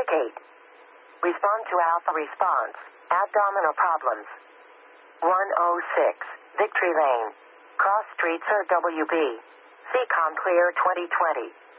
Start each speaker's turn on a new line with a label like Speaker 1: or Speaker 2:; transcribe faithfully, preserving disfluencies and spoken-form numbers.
Speaker 1: gate. Respond to Alpha response. Abdominal problems. one oh six, Victory Lane. Cross Street, Sir W B. C COM clear twenty twenty.